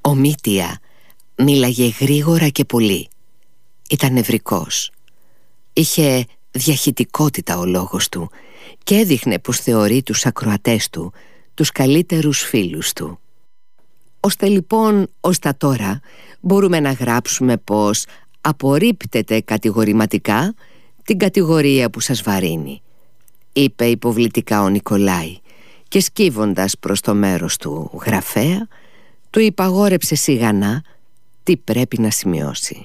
Ο Μήτια μίλαγε γρήγορα και πολύ. Ήταν νευρικός. Είχε διαχυτικότητα ο λόγος του και έδειχνε πως θεωρεί τους ακροατές του τους καλύτερους φίλους του. Ώστε λοιπόν ως τα τώρα μπορούμε να γράψουμε πως απορρίπτεται κατηγορηματικά την κατηγορία που σας βαρύνει, είπε υποβλητικά ο Νικολάη, και σκύβοντας προς το μέρος του γραφέα του υπαγόρεψε σιγανά τι πρέπει να σημειώσει.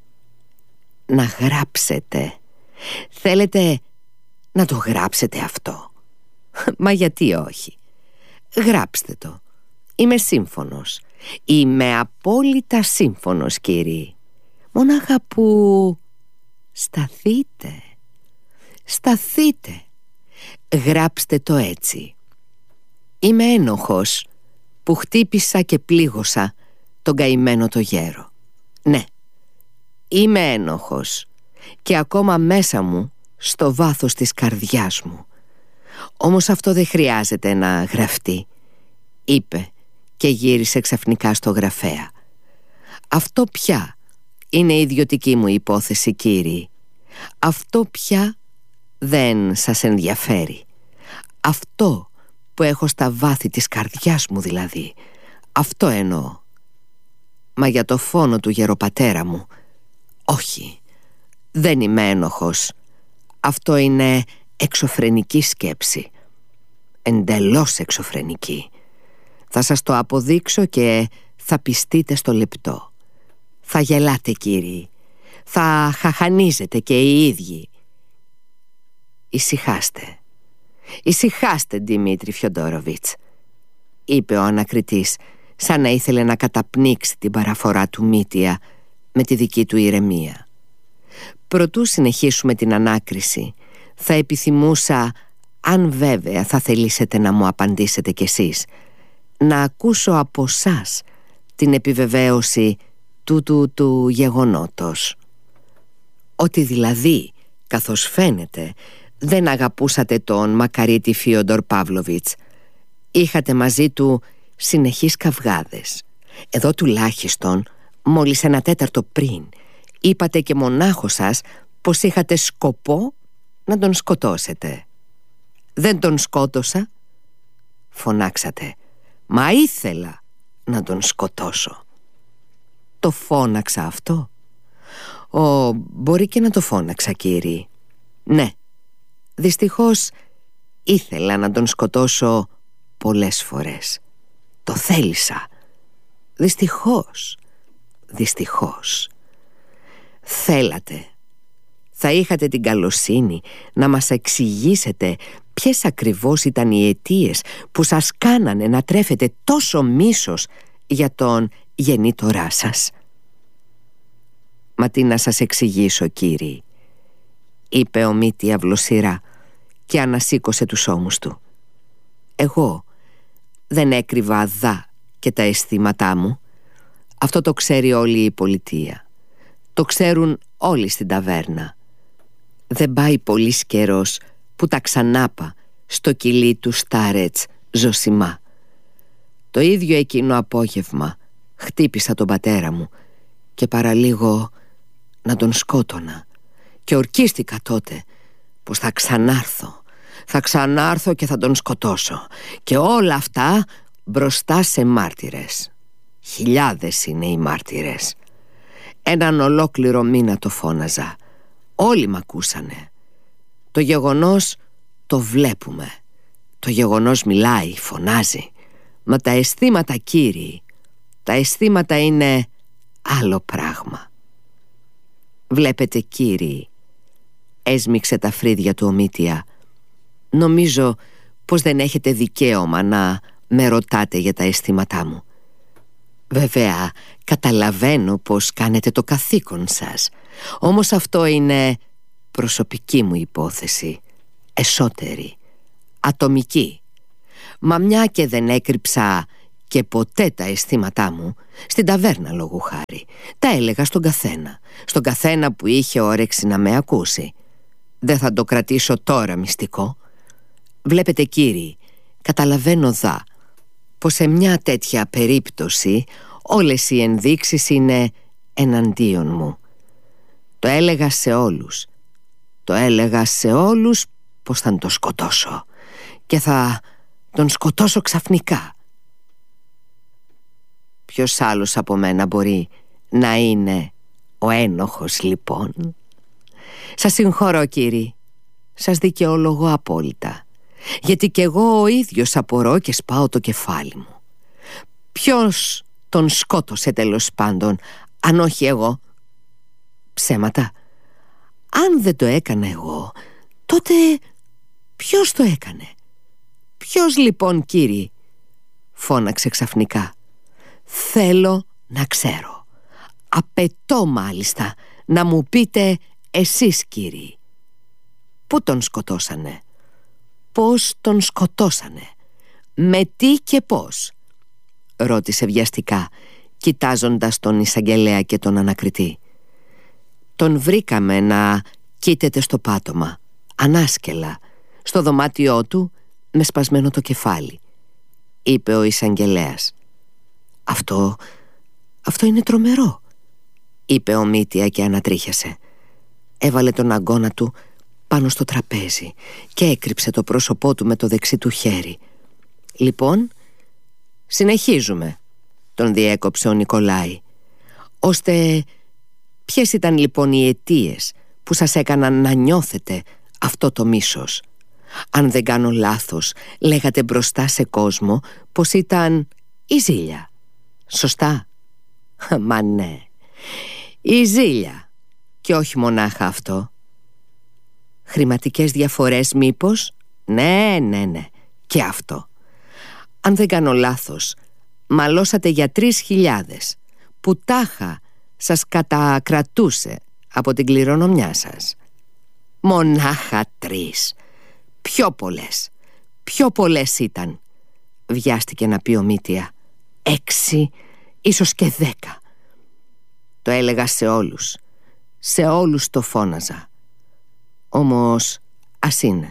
Να γράψετε. Θέλετε να το γράψετε αυτό? Μα γιατί όχι? Γράψτε το. Είμαι σύμφωνος. Είμαι απόλυτα σύμφωνος, κύριοι. Μονάχα που σταθείτε. Σταθείτε. Γράψτε το έτσι. Είμαι ένοχος που χτύπησα και πλήγωσα τον καημένο το γέρο. Ναι, είμαι ένοχος και ακόμα μέσα μου, στο βάθος της καρδιάς μου. Όμως αυτό δεν χρειάζεται να γραφτεί, είπε και γύρισε ξαφνικά στο γραφέα. Αυτό πια είναι ιδιωτική μου υπόθεση, κύριοι. Αυτό πια δεν σας ενδιαφέρει. Αυτό που έχω στα βάθη της καρδιάς μου δηλαδή, αυτό εννοώ. Μα για το φόνο του γεροπατέρα μου, όχι, δεν είμαι ένοχος. Αυτό είναι εξωφρενική σκέψη. Εντελώς εξωφρενική. Θα σας το αποδείξω και θα πιστείτε στο λεπτό. Θα γελάτε, κύριοι. Θα χαχανίζετε και οι ίδιοι. Ησυχάστε. Ησυχάστε, Δημήτρη Φιοντόροβιτς, είπε ο ανακριτής, σαν να ήθελε να καταπνίξει την παραφορά του Μήτια με τη δική του ηρεμία. Προτού συνεχίσουμε την ανάκριση, θα επιθυμούσα, αν βέβαια θα θελήσετε να μου απαντήσετε κι εσείς, να ακούσω από σας την επιβεβαίωση του γεγονότος. Ότι δηλαδή, καθώς φαίνεται, δεν αγαπούσατε τον μακαρίτη Φίοντορ Παύλοβιτς. Είχατε μαζί του συνεχείς καυγάδες. Εδώ τουλάχιστον, μόλις 1/4 πριν, είπατε και μονάχος σας πως είχατε σκοπό να τον σκοτώσετε. Δεν τον σκότωσα, φωνάξατε. Μα ήθελα να τον σκοτώσω. Το φώναξα αυτό? Μπορεί και να το φώναξα, κύριοι. Ναι, δυστυχώς ήθελα να τον σκοτώσω πολλές φορές. Το θέλησα. Δυστυχώς. Θέλατε. Θα είχατε την καλοσύνη να μας εξηγήσετε ποιες ακριβώς ήταν οι αιτίες που σας κάνανε να τρέφετε τόσο μίσος για τον γεννήτορά σας. Μα τι να σας εξηγήσω, κύριοι, είπε ο Μήτια βλοσιρά και ανασήκωσε τους ώμους του. Εγώ δεν έκρυβα και τα αισθήματά μου. Αυτό το ξέρει όλη η πολιτεία. Το ξέρουν όλοι στην ταβέρνα. Δεν πάει πολύς καιρός που τα ξανάπα στο κιλί του Στάρετς Ζωσιμά. Το ίδιο εκείνο απόγευμα χτύπησα τον πατέρα μου και παραλίγο να τον σκότωνα. Και ορκίστηκα τότε πως θα ξανάρθω και θα τον σκοτώσω. Και όλα αυτά μπροστά σε μάρτυρες. Χιλιάδες είναι οι μάρτυρες. Έναν ολόκληρο μήνα το φώναζα. Όλοι μ' ακούσανε. Το γεγονός το βλέπουμε. Το γεγονός μιλάει, φωνάζει. Μα τα αισθήματα, κύριοι, τα αισθήματα είναι άλλο πράγμα. Βλέπετε, κύριοι, έσμιξε τα φρύδια του ο Μήτια, νομίζω πως δεν έχετε δικαίωμα να με ρωτάτε για τα αισθήματά μου. Βέβαια, καταλαβαίνω πως κάνετε το καθήκον σας. Όμως αυτό είναι προσωπική μου υπόθεση, εσωτερική, ατομική. Μα μια και δεν έκρυψα και ποτέ τα αισθήματά μου, στην ταβέρνα λόγου χάρη, τα έλεγα στον καθένα που είχε όρεξη να με ακούσει. Δεν θα το κρατήσω τώρα μυστικό. Βλέπετε, κύριοι, καταλαβαίνω πως σε μια τέτοια περίπτωση Όλες οι ενδείξεις είναι εναντίον μου. Το έλεγα σε όλους. Το έλεγα σε όλους πως θα τον σκοτώσω. Και θα τον σκοτώσω ξαφνικά. Ποιος άλλος από μένα μπορεί να είναι ο ένοχος λοιπόν? Σας συγχωρώ κύριοι. Σας δικαιολογώ απόλυτα. Γιατί κι εγώ ο ίδιος απορώ και σπάω το κεφάλι μου. Ποιος τον σκότωσε τέλος πάντων, αν όχι εγώ? Ψέματα. Αν δεν το έκανα εγώ, τότε ποιος το έκανε? Ποιος λοιπόν κύριοι? Φώναξε ξαφνικά. Θέλω να ξέρω. Απαιτώ μάλιστα να μου πείτε εσείς κύριοι. Πού τον σκοτώσανε? Πώς τον σκοτώσανε? Με τι και πώς? Ρώτησε βιαστικά, κοιτάζοντας τον εισαγγελέα και τον ανακριτή. Τον βρήκαμε να κοίταται στο πάτωμα, ανάσκελα, στο δωμάτιό του με σπασμένο το κεφάλι, είπε ο εισαγγελέας. Αυτό είναι τρομερό, είπε ο Μήτια και ανατρίχιασε. Έβαλε τον αγκώνα του πάνω στο τραπέζι και έκρυψε το πρόσωπό του με το δεξί του χέρι. Λοιπόν, συνεχίζουμε, τον διέκοψε ο Νικολάη. Ώστε ποιες ήταν λοιπόν οι αιτίες που σας έκαναν να νιώθετε αυτό το μίσος? Αν δεν κάνω λάθος, λέγατε μπροστά σε κόσμο πως ήταν η Ζήλια. Σωστά? Μα ναι, η Ζήλια. Και όχι μονάχα αυτό. Χρηματικές διαφορές μήπως? Ναι, και αυτό. Αν δεν κάνω λάθος, μαλώσατε για 3.000 που τάχα σας κατακρατούσε από την κληρονομιά σας. Μονάχα 3. Πιο πολλές ήταν, βιάστηκε να πει ο Μήτια. 6, ίσως και 10. Το έλεγα σε όλους το φώναζα. Όμως ας είναι.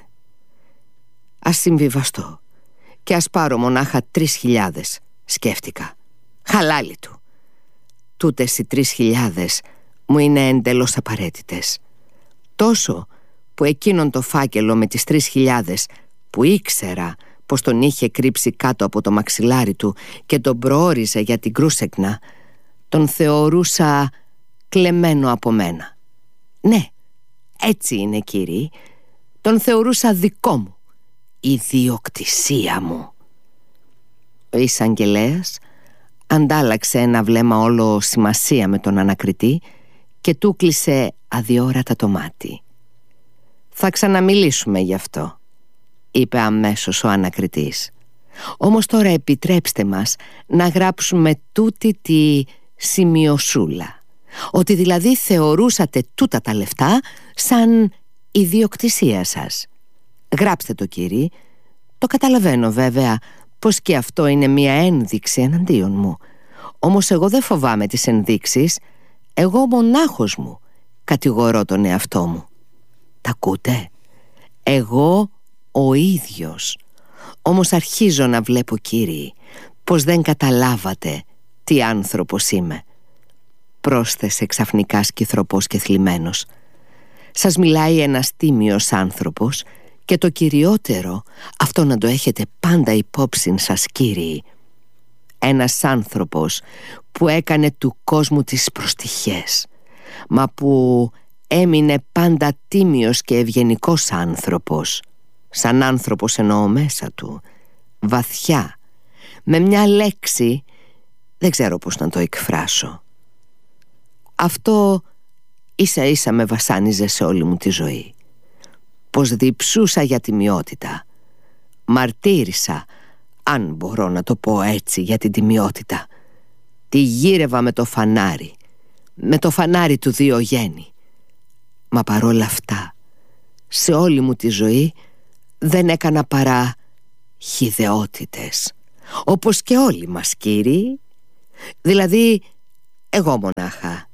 Ας συμβιβαστώ και ας πάρω μονάχα 3.000, σκέφτηκα. Χαλάλι του. Τούτες οι 3.000 μου είναι εντελώς απαραίτητες. Τόσο που εκείνον το φάκελο με τις 3.000 που ήξερα πως τον είχε κρύψει κάτω από το μαξιλάρι του και τον προόριζε για την κρούσεκνα, τον θεωρούσα κλεμμένο από μένα. Ναι, έτσι είναι κύριοι. Τον θεωρούσα δικό μου, ιδιοκτησία μου. Ο εισαγγελέας αντάλλαξε ένα βλέμμα όλο σημασία με τον ανακριτή και του κλείσε αδιόρατα το μάτι. «Θα ξαναμιλήσουμε γι' αυτό», είπε αμέσως ο ανακριτής. «Όμως τώρα επιτρέψτε μας να γράψουμε τούτη τη σημειωσούλα, ότι δηλαδή θεωρούσατε τούτα τα λεφτά σαν ιδιοκτησία σας. Γράψτε το κύριε. Το καταλαβαίνω βέβαια πως και αυτό είναι μια ένδειξη εναντίον μου. Όμως εγώ δεν φοβάμαι τις ενδείξεις. Εγώ μονάχος μου κατηγορώ τον εαυτό μου. Τα ακούτε? Εγώ ο ίδιος. Όμως αρχίζω να βλέπω κύριοι πως δεν καταλάβατε τι άνθρωπος είμαι», πρόσθεσε ξαφνικά σκυθροπός και θλιμμένος. «Σας μιλάει ένας τίμιος άνθρωπος και το κυριότερο, αυτό να το έχετε πάντα υπόψη σας κύριοι. Ένας άνθρωπος που έκανε του κόσμου τις προστιχές, μα που έμεινε πάντα τίμιος και ευγενικός άνθρωπος. Σαν άνθρωπος εννοώ μέσα του, βαθιά, με μια λέξη, δεν ξέρω πώς να το εκφράσω. Αυτό ίσα ίσα με βασάνιζε σε όλη μου τη ζωή. Πως διψούσα για τιμιότητα. Μαρτύρησα, αν μπορώ να το πω έτσι, για την τιμιότητα. Τη γύρευα με το φανάρι του Διογέννη. Μα παρόλα αυτά, σε όλη μου τη ζωή δεν έκανα παρά χυδαιότητες, όπως και όλοι μας κύριοι. Δηλαδή εγώ μονάχα.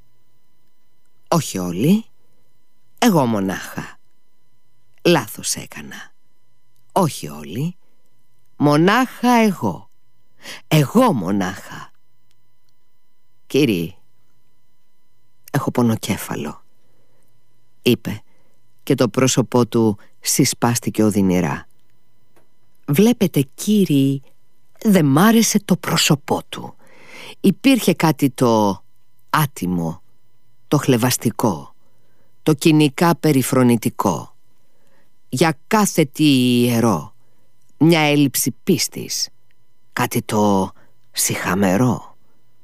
Όχι όλοι, εγώ μονάχα. Λάθος έκανα. Όχι όλοι, μονάχα εγώ. Εγώ μονάχα. κύριοι, έχω πονοκέφαλο», είπε, και το πρόσωπό του συσπάστηκε οδυνηρά. «Βλέπετε, κύριοι, δεν μ' άρεσε το πρόσωπό του. Υπήρχε κάτι το άτιμο, το χλευαστικό, το κοινικά περιφρονητικό. Για κάθε τι ιερό, μια έλλειψη πίστης, κάτι το σιχαμερό.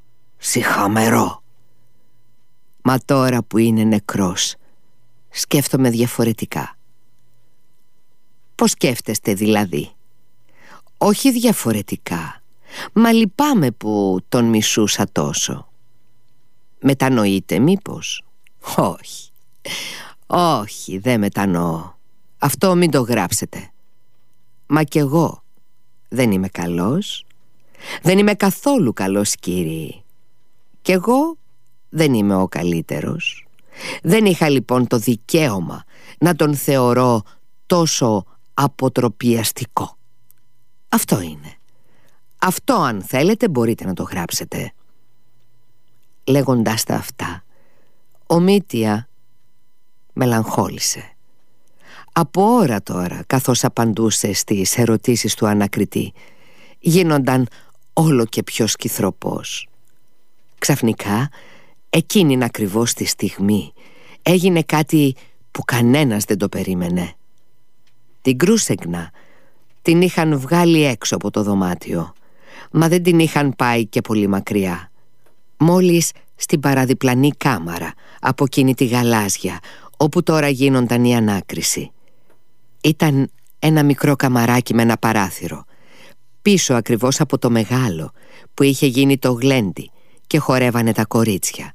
Μα τώρα που είναι νεκρός, σκέφτομαι διαφορετικά». «Πώς σκέφτεστε δηλαδή?» «Όχι διαφορετικά, μα λυπάμαι που τον μισούσα τόσο». «Μετανοείτε μήπως?» Όχι, δεν μετανοώ. Αυτό μην το γράψετε. Μα κι εγώ δεν είμαι καλός. Δεν είμαι καθόλου καλός, κύριοι. Κι εγώ δεν είμαι ο καλύτερος. Δεν είχα λοιπόν το δικαίωμα να τον θεωρώ τόσο αποτροπιαστικό. Αυτό είναι. Αυτό, αν θέλετε, μπορείτε να το γράψετε». Λέγοντας τα αυτά, ο Μήτια μελαγχόλησε. Από ώρα τώρα, καθώς απαντούσε στις ερωτήσεις του ανακριτή, γίνονταν όλο και πιο σκυθροπός. Ξαφνικά, εκείνην ακριβώς τη στιγμή, έγινε κάτι που κανένας δεν το περίμενε. Την Κρούσεγνα την είχαν βγάλει έξω από το δωμάτιο, μα δεν την είχαν πάει και πολύ μακριά. Μόλις στην παραδιπλανή κάμαρα από εκείνη τη γαλάζια, όπου τώρα γίνονταν η ανάκριση. Ήταν ένα μικρό καμαράκι με ένα παράθυρο, πίσω ακριβώς από το μεγάλο που είχε γίνει το γλέντι και χορεύανε τα κορίτσια.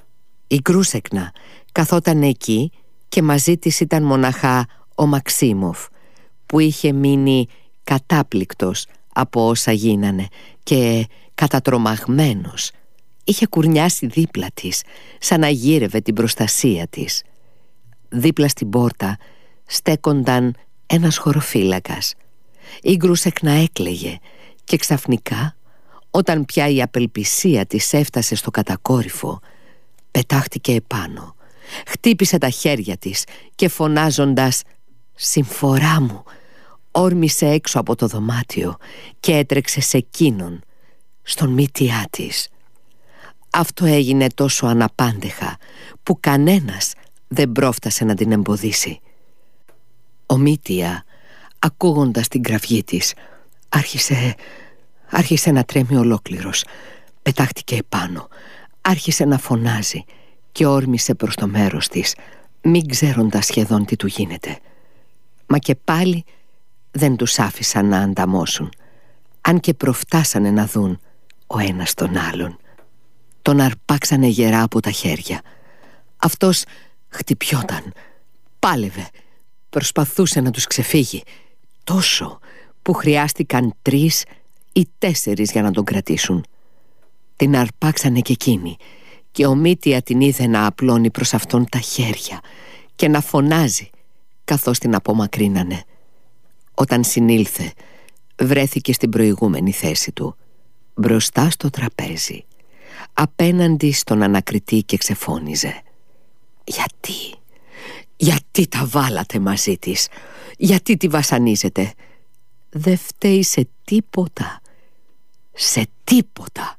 Η Κρούσεκνα καθόταν εκεί και μαζί της ήταν μοναχά ο Μαξίμοφ, που είχε μείνει κατάπληκτος από όσα γίνανε και κατατρομαγμένος είχε κουρνιάσει δίπλα της, σαν να γύρευε την προστασία της. Δίπλα στην πόρτα στέκονταν ένας χωροφύλακας. Η Κρούσεκνα έκλαιγε και ξαφνικά, όταν πια η απελπισία της έφτασε στο κατακόρυφο, πετάχτηκε επάνω, χτύπησε τα χέρια της και φωνάζοντας «Συμφορά μου», όρμησε έξω από το δωμάτιο και έτρεξε σε εκείνον, στον Μήτια της. Αυτό έγινε τόσο αναπάντεχα που κανένας δεν πρόφτασε να την εμποδίσει. Ο Μήτια, ακούγοντας την κραυγή της, άρχισε να τρέμει ολόκληρος. Πετάχτηκε επάνω, άρχισε να φωνάζει και όρμησε προς το μέρος της, μην ξέροντας σχεδόν τι του γίνεται. Μα και πάλι δεν τους άφησαν να ανταμώσουν, αν και προφτάσανε να δουν ο ένας τον άλλον. Τον αρπάξανε γερά από τα χέρια. Αυτός χτυπιόταν, πάλευε, προσπαθούσε να τους ξεφύγει, τόσο που χρειάστηκαν 3 ή 4 για να τον κρατήσουν. Την αρπάξανε και εκείνη και ο Μήτια την είδε να απλώνει προς αυτόν τα χέρια και να φωνάζει καθώς την απομακρύνανε. Όταν συνήλθε, βρέθηκε στην προηγούμενη θέση του, μπροστά στο τραπέζι, απέναντι στον ανακριτή, και ξεφώνιζε «Γιατί τα βάλατε μαζί της? Γιατί τη βασανίζετε? Δεν φταίει σε τίποτα, σε τίποτα».